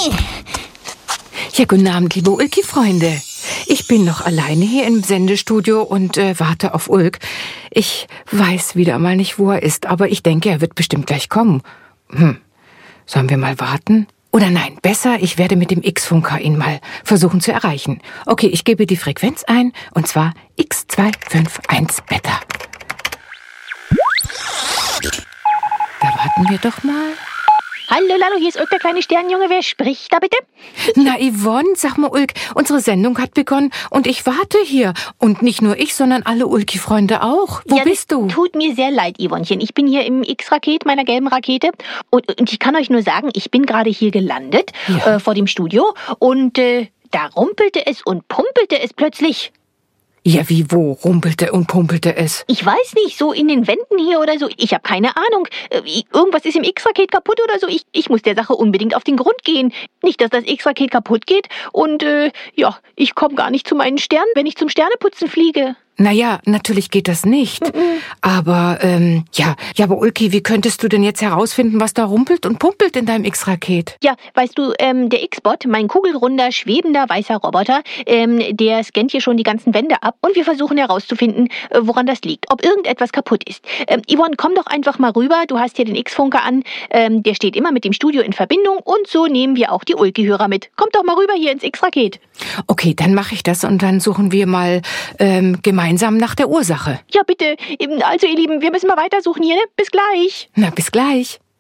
Ja, guten Abend, liebe Ulki-Freunde. Ich bin noch alleine hier im Sendestudio und warte auf Ulk. Ich weiß wieder mal nicht, wo er ist, aber ich denke, er wird bestimmt gleich kommen. Sollen wir mal warten? Oder nein, besser, ich werde mit dem X-Funker ihn mal versuchen zu erreichen. Okay, ich gebe die Frequenz ein, und zwar X251 Beta. Da warten wir doch mal. Hallo, Lalo, hier ist Ulk, der kleine Sternenjunge. Wer spricht da bitte? Na, Yvonne, sag mal, Ulk, unsere Sendung hat begonnen und ich warte hier. Und nicht nur ich, sondern alle Ulki-Freunde auch. Wo bist du? Tut mir sehr leid, Yvonnchen. Ich bin hier im X-Raket, meiner gelben Rakete. Und ich kann euch nur sagen, ich bin gerade hier gelandet, vor dem Studio. Und da rumpelte es und pumpelte es plötzlich. Ja, wie wo? Rumpelte und pumpelte es? Ich weiß nicht, so in den Wänden hier oder so. Ich habe keine Ahnung. Irgendwas ist im X-Raket kaputt oder so. Ich muss der Sache unbedingt auf den Grund gehen. Nicht, dass das X-Raket kaputt geht. Und ich komme gar nicht zu meinen Sternen, wenn ich zum Sterneputzen fliege. Naja, natürlich geht das nicht. Aber, aber Ulki, wie könntest du denn jetzt herausfinden, was da rumpelt und pumpelt in deinem X-Raket? Ja, weißt du, der X-Bot, mein kugelrunder, schwebender, weißer Roboter, der scannt hier schon die ganzen Wände ab und wir versuchen herauszufinden, woran das liegt, ob irgendetwas kaputt ist. Yvonne, komm doch einfach mal rüber, du hast hier den X-Funker an, der steht immer mit dem Studio in Verbindung und so nehmen wir auch die Ulki-Hörer mit. Kommt doch mal rüber hier ins X-Raket. Okay, dann mache ich das und dann suchen wir mal gemeinsam nach der Ursache. Ja, bitte. Also, ihr Lieben, wir müssen mal weitersuchen hier, ne? Bis gleich. Na, bis gleich.